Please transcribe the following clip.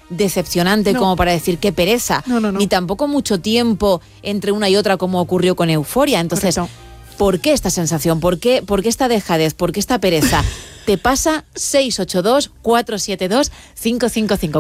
decepcionante como para decir qué pereza, ni tampoco mucho tiempo entre una y otra como ocurrió con Euforia. Entonces, ¿por qué esta sensación? ¿Por qué esta dejadez? ¿Por qué esta pereza? Te pasa 682 472 555.